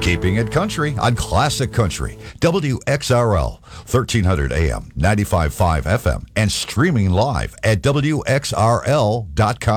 Keeping it country on Classic Country, WXRL, 1300 AM, 95.5 FM, and streaming live at WXRL.com.